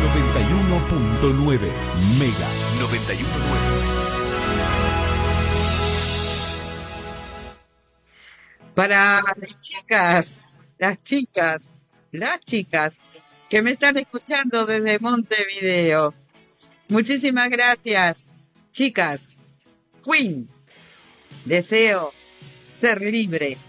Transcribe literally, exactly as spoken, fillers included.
noventa y uno punto nueve. Mega noventa y uno punto nueve. Para las chicas, las chicas, las chicas que me están escuchando desde Montevideo. Muchísimas gracias, chicas. Queen, deseo ser libre.